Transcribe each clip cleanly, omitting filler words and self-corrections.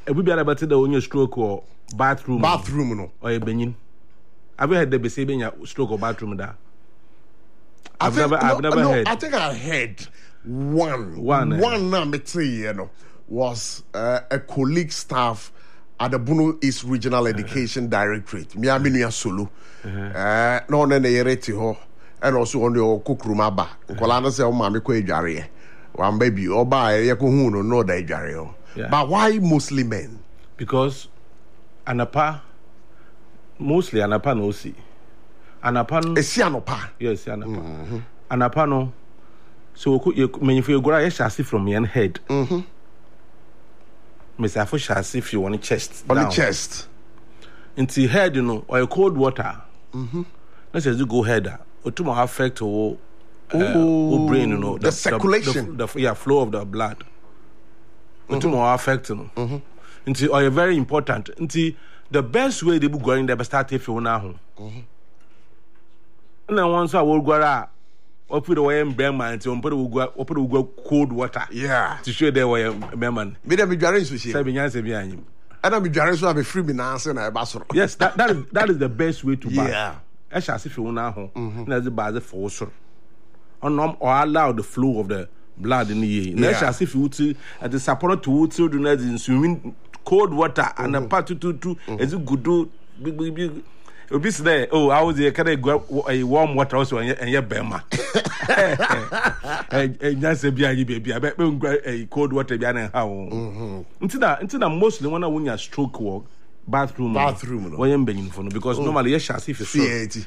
we be about the on your stroke or bathroom no or a benin. Have you heard the besabing stroke or bathroom there? I've never heard. I think I heard one was a colleague staff at the Bono East Regional Education Directorate. Miaminia Solo. No, then they rate ho, and also on your cook room. Colana say, oh, mammy, quay jarry. One baby, or by a yakuhuno, no, they jarry. But why mostly men? Because Anapa, mostly Anapa no see. Anapan a sianopa. Yes, Anapa. Anapano. So you mean for your gra chassis from your head. Miss Afo chassis if you want chest. On the chest. Into head, or cold water. Let's say you go head. Or to more affect or brain, the circulation. The flow of the blood. Or to more affect, Into or very important. Into the best way they be going there start if you now. And then once I will go or put away in Bremen until put cold water. Yeah. To show they were Bremen. Be there be jarring to see. 7 years behind him. And I'll be jarring so I'll be free binance and I bass. Yes, that is the best way to buy. Yeah. I shall see if you now. That's the bad force. Or allow the flow of the blood in the year. Yeah. Shall see if you to at the support to children in swimming cold water and a part to as you good do big. There. Oh, I was there. Can I go a warm water also and your bema? And just a baby. I bet a cold water behind how. Into that mostly when I win your stroke walk bathroom. When I'm begging for because normally yes, as if it's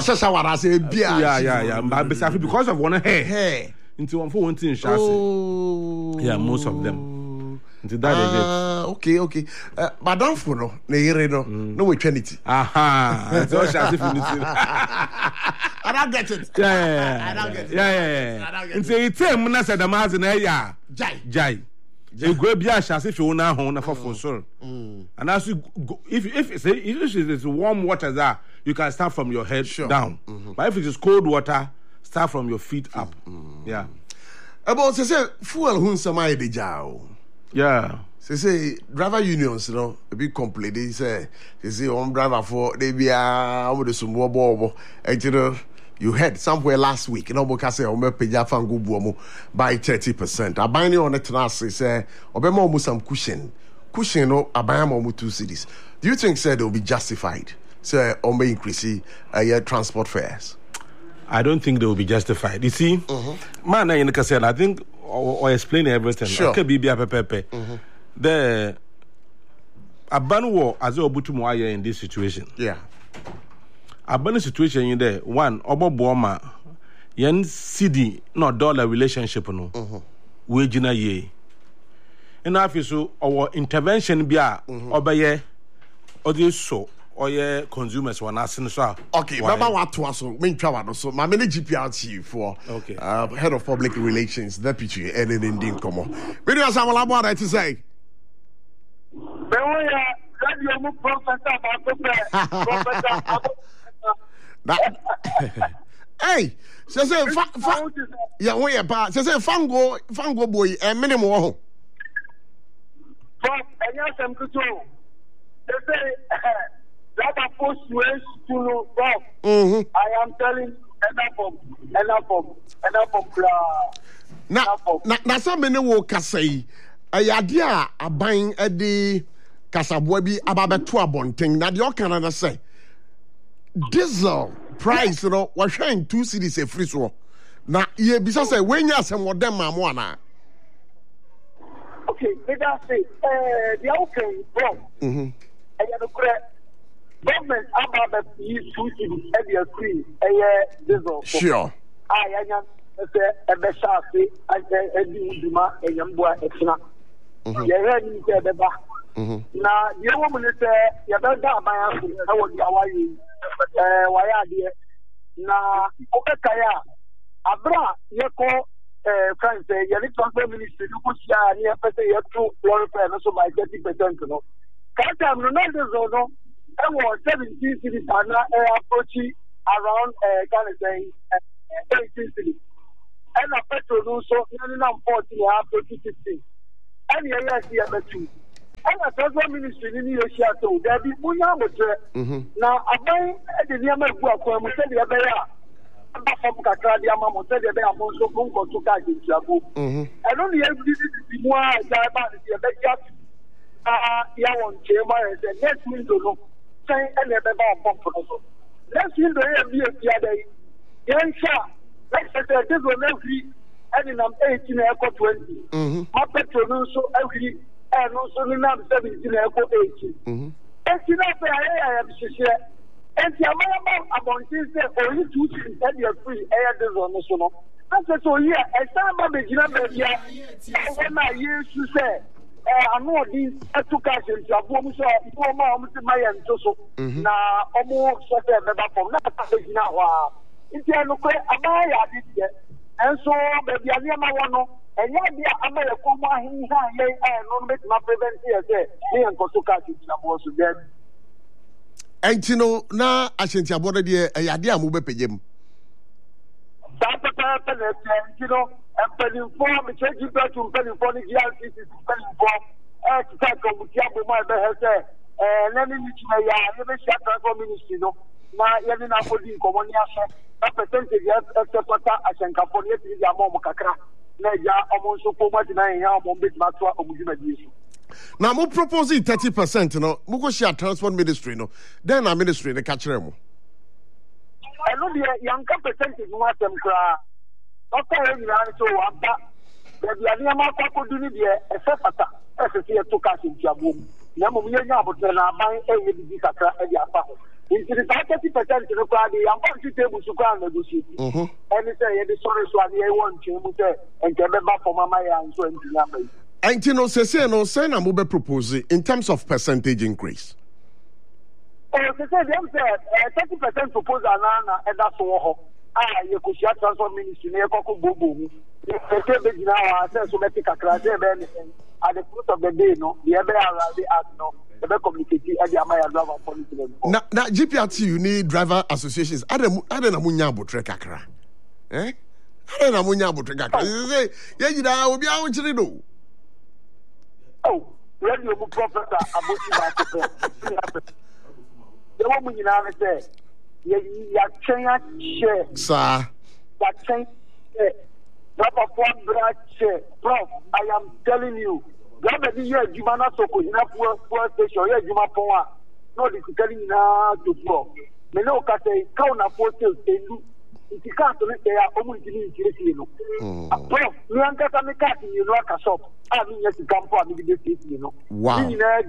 yeah. But because of one hair into one for one thing, yeah, most of them. Okay. Madam Funo, no way Trinity. Aha. So shall if I don't get it. Yeah. And say it's him, I said the Mazin, Jai. You go be a chassis if you now home for sure. And as you go, if it's warm water there, you can start from your head down. But if it is cold water, start from your feet up. Yeah. About to say, fuel who some idea. Yeah. Say driver unions, a big complaint. They say one driver for they be over some more you heard somewhere last week. No more say on peja fangu buomo by 30%. I buy on the tenacity say obemo some cushion no abaya 2 cities. Do you think said they'll be justified? Say on increase your transport fares? I don't think they will be justified. You see, man, I think or explain everything. Sure. Okay, Pepe. The Abanwo as Obutumoye in this situation. Yeah. Abanu situation in there. One, Obo Boma, yen CD, not dollar relationship no. Wejina ye. And after so our intervention bia obeye odi so or consumers were asking so. Okay, remember what to us? Main travel so my many GPRT for head of public relations deputy and in Indian come on. Video Samuel Abwa to say. Hey, say yeah, we are bad. Say fango boy and minimum. That post ways to Bob. I am telling enough of na some many will say a idea a buying a day Casabobi about 2 abonting. Now the Canada say diesel price, was showing 2 cities a free so. Now, ye bisa say when you some of them are okay, they say the outcome from government about the 2 cities every free diesel. Sure. I am a beshafi and a duma a yambua exna. Now, the woman is a better by us. I was why are there? Now, Okakaya, Abra, Yako, France, Yannick Transfer Ministry, Lucia, near Pete, you have to glorify also by 30%. Katam, Ronaldo, I was 17 cities are now approaching around Ghana, 18 cities. And a petrol also, 14 after 15. And the other 2. And a transport ministry in the Asia, so there be Munya. Now, I buy the Yama Gua, who said the Abaya. From Kakadi, Amamo said the Abaya Monso Bungo to Kaji Jabu. And only every more diabetes, the Abaya. Yawon Chema and the next window, saying any other bomb. Next window, be a day. Young Shah, let's say this will never be any number 18 echo 20. My petrol so every and also the number 17 echo 18. And you know, I have to share. And the amount among things that only 2 things that you're free air this on the solo. That's so, yeah, as some of the Gina, when I used to say, I know these two cashes are almost my and so now almost from that now. It's a look at Amaya, and so maybe I never want to, and yet I'm a coma in here and not make my prevent here. Me and Kosuka was dead. And you know, now I sent your body a yadia move pay him. You know, and penny form, changing back to penny for the GRC is penny form. To take on the Tiago, my behavior, and then in which may I never shut down ministry. No, now, even after the Comonia, a percentage of I can California, the Amokakra, Naja, almost so much in a bit matter of Mujima. Now, I'm proposing 30%, no, Mukoshia Transport Ministry, no, then our ministry, the catcher. I know the young percentage want them cry. Okay, so I'm back. The Yamaka could do a separate. To catch in Jabu. Yamuya, but then I buy a Dicaka and Yapa. Into the 30% to the party, I'm going to table to ground the bush. And it's a sorry, so I want to and get back for my and so into number. And you know, say no, say I'm over proposing in terms of percentage increase. Oh, they said 30% propose Anana, and that's all. You could shut transfer ministry near Coco Bubu. Now, I said, so make a class anything. At the foot of the day, no, the other no, the communicating at the Amaya driver policy. Now, GPRT, you need driver associations. I don't know Munyabo Trekakra. Eh? I don't know Munyabo Trekakra. Yeah, will be out to do. Oh, radio professor, the woman in our say, you change share, sir. That change. Prof, I am telling you, Gabby, you are Jumana Soko, in a poor station, you are Juma Poa. No, this is telling now to floor. Menoka say, count a portal, they do. If you can't, they are almost in the Prof, you are not a cat in your locker shop. I mean, yes, you come for me, you know. Wow.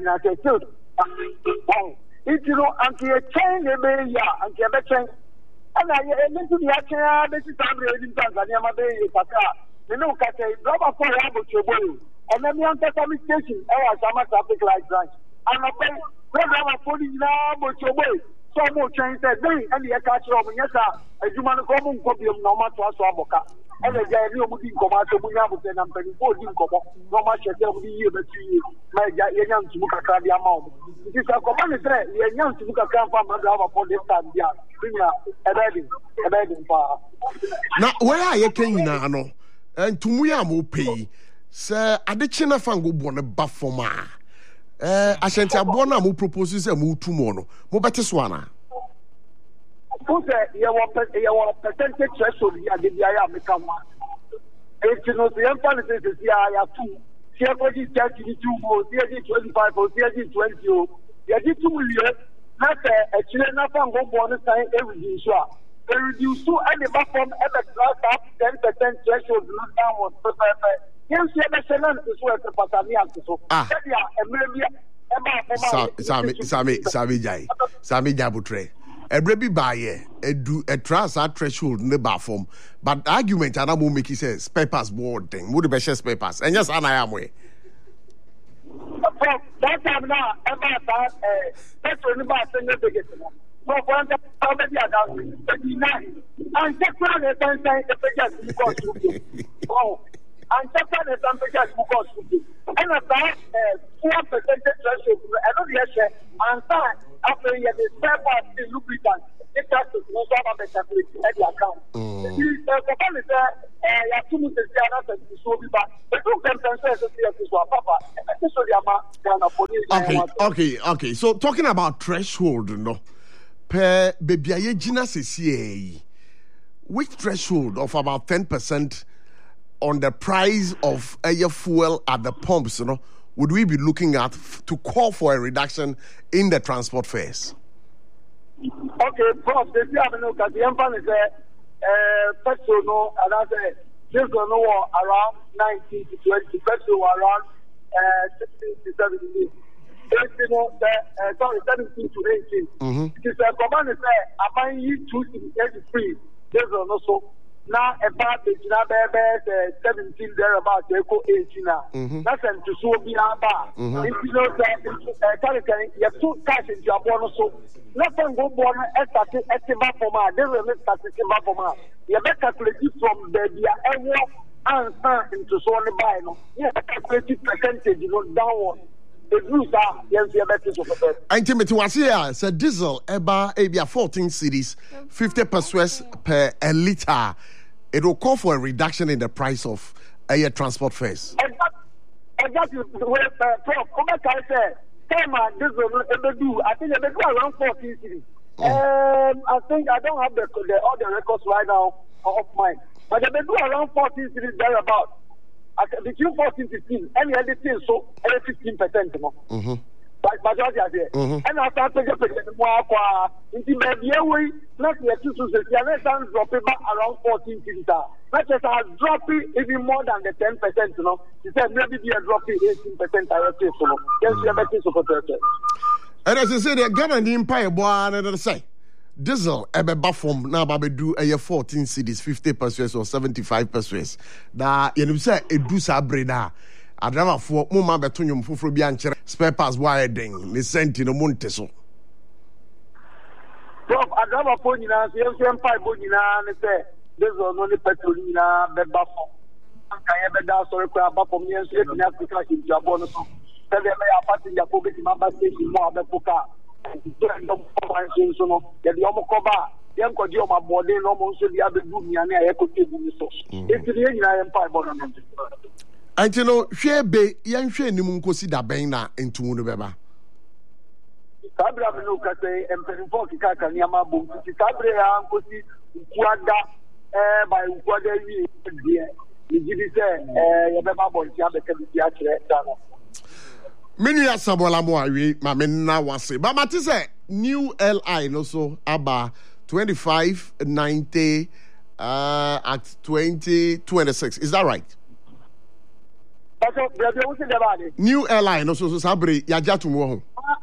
If you know, until you change the way, until you change. And I went to the Acha, this is in Tanzania, you know, drop a phone to boy. And then you enter some station, I was a traffic light branch. And I pay, program of 40 now, to boy. So much change that day, and the catcher of yes, as you want to come and copy of Norma to Asaboka. And the guy knew moving Comato Munabu and I'm pretty poor, no much as every year, but 2 years. My young to look at the amount. It is a command threat, you're young to look at Campa Madama for this time, yeah. A bedding power. Now, where are you paying now? And to Muya will pay, sir, at the China Fango born a buffoma. I sent a bona who proposes a move tomorrow. Mobatiswana. Who said you want a percentage threshold? Yeah, I am become one. It's not the emphasis is yeah, 2. CFG 32, CFG 25, or CFG 20. CFG 2 million. Not a China Fango bonus time every year. They reduce to any buffer at the class 10% threshold, not downward. Yes, is worth the Patania. Sami Jabutre. A baby buyer, a transfer threshold in the bathroom. But the argument, and I will make it says papers board thing, would the best papers. And yes, and I am way. That time now, that's only about the biggest. No, for the already about 39. And just one at the time, the figures oh. And sometimes some pictures because and about 4% threshold. I don't yet and after you the spare part is lubricant. It has to no some better at the account. The company said, you have 2 months to so be back. The 2 can transfer to Papa. So the amount can Okay. So talking about threshold, no, per baby ayegina sesi, which threshold of about 10% on the price of air fuel at the pumps, would we be looking at to call for a reduction in the transport fares? Okay, Prof, the emphasis is petrol, no, and I say this will know around 19 to 20, petrol around 16 to 17. 17 to 18. It is a command say, I find you 283. This will know so. Now, about the 17 thereabouts, they go 18 now. That's to so be about. If you know that, you have two cash in your bonus. So, nothing go born as a for my. They will make that for my. You better calculate from the area and into so on the buy. You calculate percentage, downward. Intimate was here, said diesel, Eba 14 cities, 50 pesos per a liter. It will call for a reduction in the price of air transport fares. Exactly. I said, diesel, I think they do around 14 cities. I think I don't have all the records right now of mine, but they do around 14 cities thereabouts. Between 14 to 15, any other thing, so 15%. But majority are there. And I start to get more into maybe away, not yet to say, drop it back around 14 cities. Not just drop it even more than the 10%. She said maybe they are dropping 18%. I say so. Yes, you are making so. And as you say, the Ghana Empire, boy, another say. Diesel ebe bafom na ba bedu 14 cedis 50 pesos or 75 pesos na yenim say edu sabre na adrama fo mo ma beto nyom foforo bi ankere spare parts wire den ne senti no monte so Prof adrama fo nyina so yem pai bo nyina ne say diesel no ne petrol nyina be bafom anka ye be da so rekwa bafom yen so e Africa in jabo no so tell them ya passenger ko be ma ba station mo abepoka Until no share be young share Nimunkosi da Bena and Tunu Beba. Cabra no Cate and Penfoki Kakanyama Boom, Cabra, Kosi, Quada, by Quada, you give it a Baba Boy, the Many are Sabola Moari, Mamena was say, but Matisse, new LI no so about 25.90 at 2026. Is that right? New LI no so Sabri Yajatu Mo.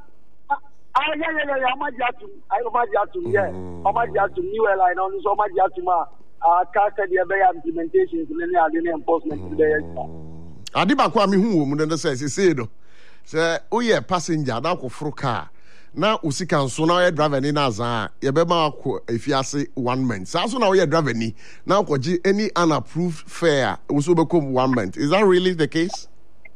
Yeah, new LI no so much Yatuma. Cast the implementations and enforcement today. Adiba Kwame who woman says, say, sɛ woyɛ passenger na akɔforo car na usika nso na woyɛ driver ni na azan yɛbɛma akɔ afiase 1 month saa so na woyɛ driver ni na akɔgye any unapproved fare wo so bɛkɔm 1 month. Is that really the case?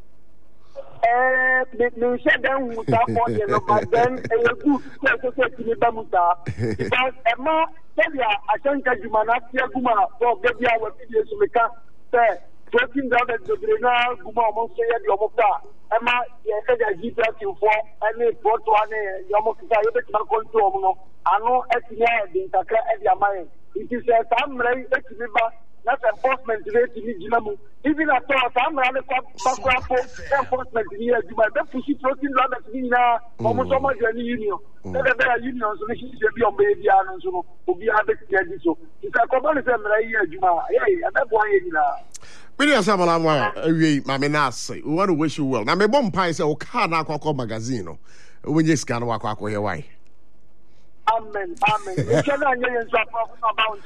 Me said then we start for the but then good to me bamuta because Emma tell ya ashanka jumana tia guma for baby our video so meka say talking down the grena guma mo say the omoka Emma ye say the for any port one yomoka you bet na control no ano etinya de ntakra e dia mai it is some rai etiba that's enforcement rate in Jinamu. Even at all, I'm running for enforcement here. You might push it floating rather than almost so much union. There are unions, so they should be on baby and so will be able to get this. It's a couple of them right here, Juma. Yeah, and that's why you know. Many Samalama, Mamenas, we want to wish you well. Now, my bomb pie say, Okana Coco Magazine. When you scan Wako, your way. Amen. You cannot hear about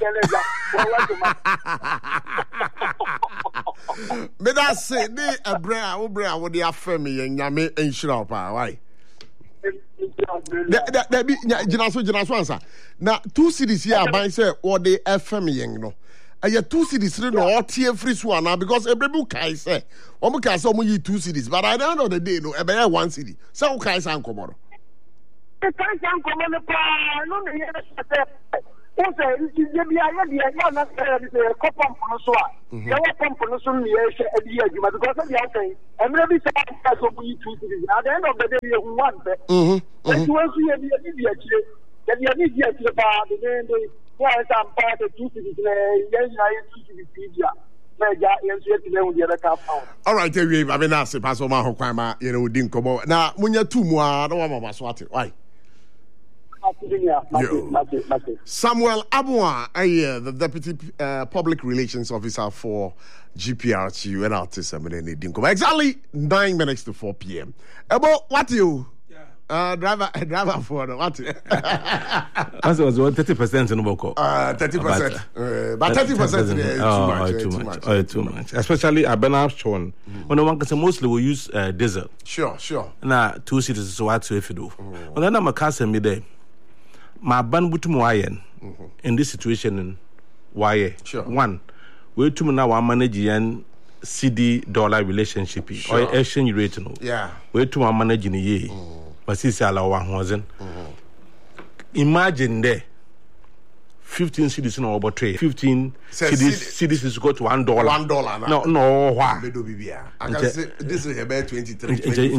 but I say, a bra, what they are family and Yame and Shrapa. Why? That be Janaso. Now, 2 cities here, by say, or they are family, you know. And yet 2 cities, no, or tier free swan now because every book I say, Omuka so many 2 cities, but I don't know the day, no, about 1 city. So, Kai San Komodo. Also, you be a not a copper on so. You have pump on some years a year because of the other. And maybe some of you 2 cities. At the end of the day, you want that. And you also have the immediate. Then you need to about the day. Why some part of 2 cities? Yes, I 2 cities. All right, I mean, that's a pass on my home. You know, didn't come out. Now, when you're 2 more, I don't want to swat it. Why? Samuel Abua, the Deputy Public Relations Officer for GPRTU and Autism, and didn't come. Exactly 9 minutes to 4 p.m. About what you? Driver for what? As was 30% in Boko. 30%. But 30% is too much. Especially Abena Sean. When one can say mostly we use diesel. Sure. Now 2 cities is what to if you do. When then I'm a cousin me there. My ban butum wayen in this situation in why? Sure. One, we to now our manage yen CD dollar relationship or exchange rate no. Yeah. We to our manage in a year. But since allow 1,000. Imagine there 15 cities in our trade. 15 cities is go to $1. $1 No, why? I can say this is about 23.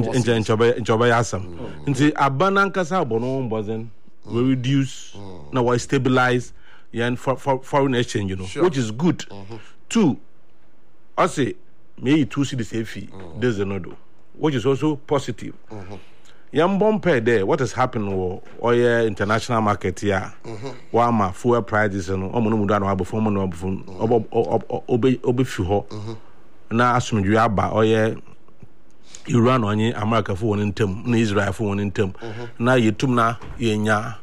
Nti abanan kasa bono bozen we reduce now we stabilize for foreign exchange, you know, which is good. 2, I say maybe 2 cities fee. There's another, which is also positive. Young bomb there, what has happened or international market here, wama fuel prices and omonumudano abofon obefuho na asum duaba or Iran on America for one in term, Israel for one in term. Now you tumna yenya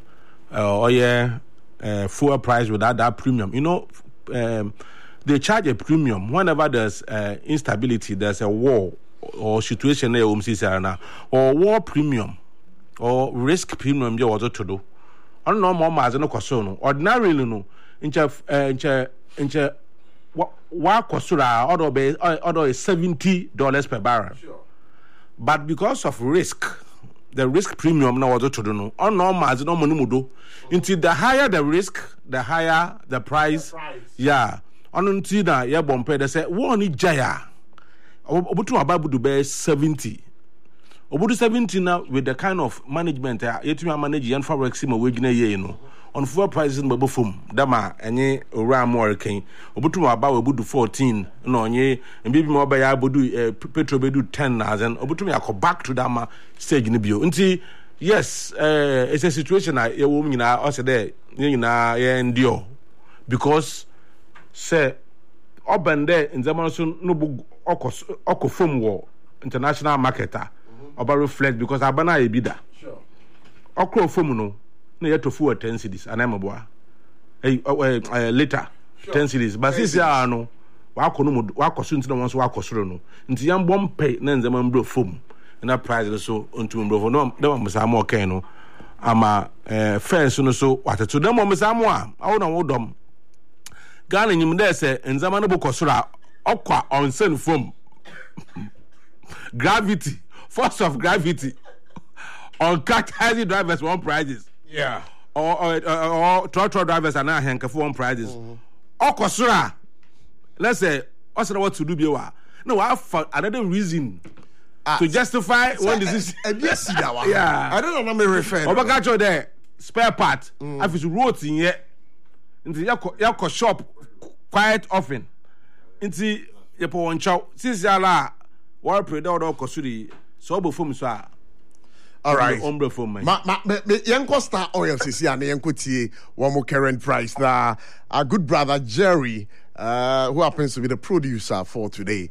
fuel price without that premium. You know, they charge a premium whenever there's instability, there's a war or situation there, or war premium or risk premium. You want to do. I don't know more as no question. Ordinarily, no. Incha wa kosura order is $70 per barrel. Sure. But because of risk, the risk premium now was to do no. On normal as no money mudo. Until the higher the risk, the higher the price. Yeah. On until that yeah bompe they say one jaya. Obutu ababu do be 70. Obutu 70 now with the kind of management yetu manage yan forex ma we gina ye you know. On fuel prices mbabo fom dama enye ora mo orkan obutu aba we budu 14 no onye mbibi mo ba ya bodu petrol bedu 10,000 obutu ya go back to dama stage ni bio nti yes it's a situation na ye wo nyina o se there nyina ye endure because say obende nzama so no bu okofom wo international marketer oba reflect because abana e bida Sure. Okofom no na yet to full 10 cities and I'm a later 10 cities but since ya no wako so ntino wonso wako soro no nti yam bom pay na nzema mbro fom na price so onto mbro no dem msamo okay no ama first no so wateto dem msamo a na wodom Ghana nyim dey say nzema no bokosoro okwa onsen fom gravity force of gravity on taxi drivers one prices. Yeah. Or truck drivers are now hanker for one prizes. Okosura. Let's say, also what to do biwa. No, I found another reason to justify one decision. Yes, yeah. I don't know what me refer. Obakacho there spare part. If it's wrote in here, into your shop quite often. Into your one chow. Since yala, war predictor okosuri. So before so. All right. Yanko Star Oil CC and Yanko T one more current price. Now, our good brother Jerry, who happens to be the producer for today,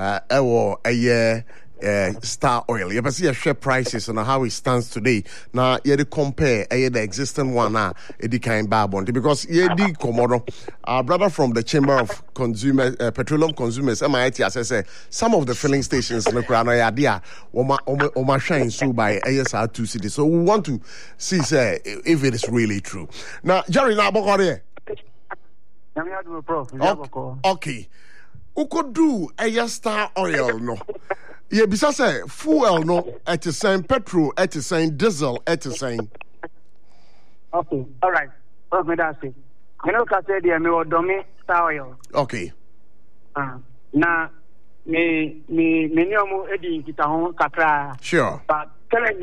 Star Oil. You can see a share prices and how it stands today. Now, you compare the existing one now, it kind barbon because you Komodo, our brother from the Chamber of Consumers, Petroleum Consumers, MIT, as I say, some of the filling stations in the Crown idea, Oma shine so by ASR 2 cities. So we want to see if it is really true. Now, Jerry, now, okay. Who could do a Star Oil no? Yeah, because fuel no at the same petrol at the same diesel at the same. Okay, all right. What may I say? no ka say dey me odomi star oil. Okay. Na me omo edi nkita ho kakra. Sure. But tell me